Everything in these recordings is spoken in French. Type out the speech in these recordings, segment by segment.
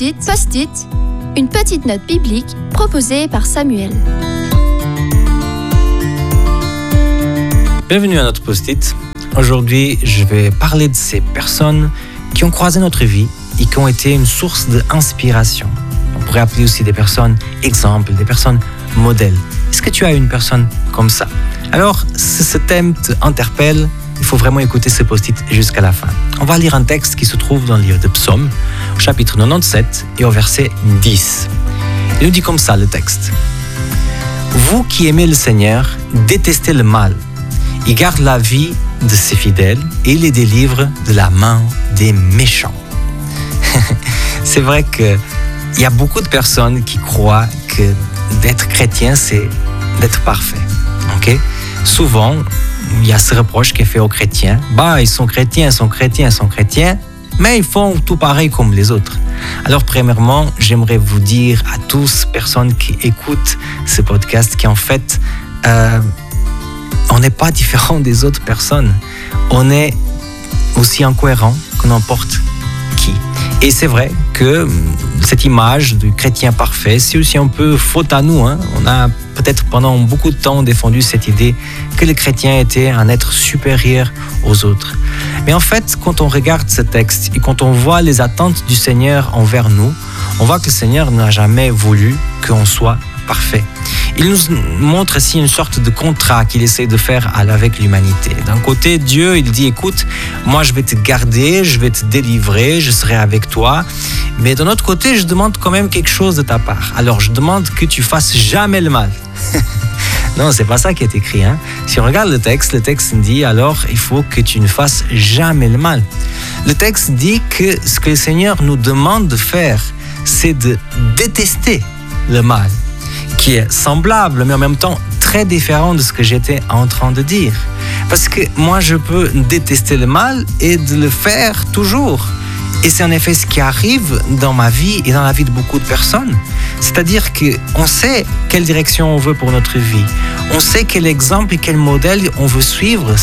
Post-it, une petite note biblique proposée par Samuel. Bienvenue à notre Post-it. Aujourd'hui, je vais parler de ces personnes qui ont croisé notre vie et qui ont été une source d'inspiration. On pourrait appeler aussi des personnes exemples, des personnes modèles. Est-ce que tu as une personne comme ça? Alors, si ce thème t'interpelle, il faut vraiment écouter ce post-it jusqu'à la fin. On va lire un texte qui se trouve dans le livre de Psaumes, au chapitre 97 et au verset 10. Il nous dit comme ça le texte. « Vous qui aimez le Seigneur, détestez le mal. Il garde la vie de ses fidèles et les délivre de la main des méchants. » C'est vrai qu'il y a beaucoup de personnes qui croient que d'être chrétien, c'est d'être parfait. Okay? Souvent, il y a ce reproche qui est fait aux chrétiens. Ils sont chrétiens, mais ils font tout pareil comme les autres. Alors, premièrement, j'aimerais vous dire à tous, personnes qui écoutent ce podcast, qu'en fait, on n'est pas différent des autres personnes. On est aussi incohérent que n'importe qui. Et c'est vrai que cette image du chrétien parfait, c'est aussi un peu faute à nous. On a peut-être pendant beaucoup de temps défendu cette idée que le chrétien était un être supérieur aux autres. Mais en fait, quand on regarde ce texte et quand on voit les attentes du Seigneur envers nous, on voit que le Seigneur n'a jamais voulu qu'on soit parfait. Il nous montre ici une sorte de contrat qu'il essaie de faire avec l'humanité. D'un côté, Dieu, il dit, écoute, moi je vais te garder, je vais te délivrer, je serai avec toi. Mais d'un autre côté, je demande quand même quelque chose de ta part. Alors, je demande que tu fasses jamais le mal. Non, c'est pas ça qui est écrit. Si on regarde le texte dit, alors il faut que tu ne fasses jamais le mal. Le texte dit que ce que le Seigneur nous demande de faire, c'est de détester le mal, qui est semblable, mais en même temps très différent de ce que j'étais en train de dire. Parce que moi, je peux détester le mal et de le faire toujours. Et c'est en effet ce qui arrive dans ma vie et dans la vie de beaucoup de personnes. C'est-à-dire qu'on sait quelle direction on veut pour notre vie. On sait quel exemple et quel modèle on veut suivre.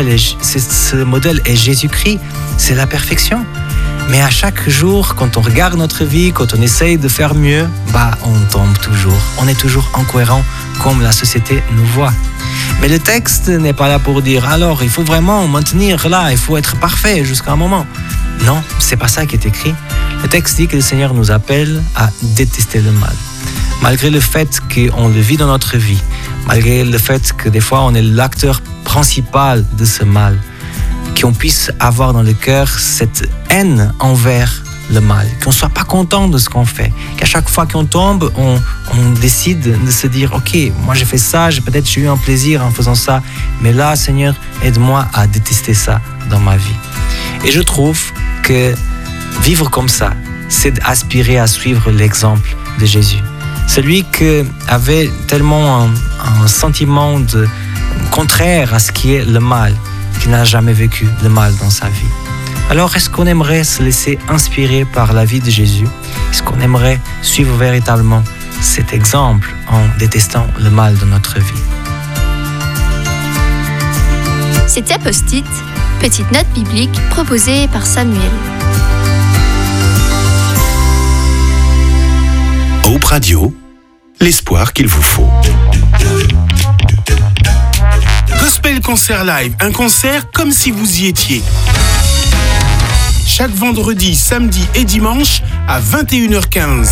Ce modèle est Jésus-Christ. C'est la perfection. Mais à chaque jour, quand on regarde notre vie, quand on essaye de faire mieux, on tombe toujours. On est toujours incohérent comme la société nous voit. Mais le texte n'est pas là pour dire, alors il faut vraiment maintenir là, il faut être parfait jusqu'à un moment. Non, c'est pas ça qui est écrit. Le texte dit que le Seigneur nous appelle à détester le mal. Malgré le fait qu'on le vit dans notre vie, malgré le fait que des fois on est l'acteur principal de ce mal, qu'on puisse avoir dans le cœur cette haine envers le mal, qu'on ne soit pas content de ce qu'on fait, qu'à chaque fois qu'on tombe, on décide de se dire, ok, moi j'ai fait ça, peut-être j'ai eu un plaisir en faisant ça, mais là, Seigneur, aide-moi à détester ça dans ma vie. Et je trouve que vivre comme ça, c'est d'aspirer à suivre l'exemple de Jésus. Celui qui avait tellement un sentiment contraire à ce qui est le mal, qui n'a jamais vécu le mal dans sa vie. Alors, est-ce qu'on aimerait se laisser inspirer par la vie de Jésus? Est-ce qu'on aimerait suivre véritablement cet exemple en détestant le mal de notre vie? C'était Post-it, petite note biblique proposée par Samuel. Hope Radio, l'espoir qu'il vous faut. Gospel Concert Live, un concert comme si vous y étiez. Chaque vendredi, samedi et dimanche à 21h15.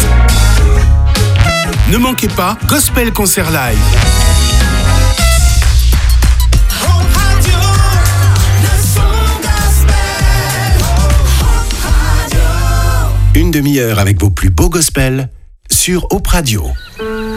Ne manquez pas Gospel Concert Live. Une demi-heure avec vos plus beaux gospels sur Hope Radio.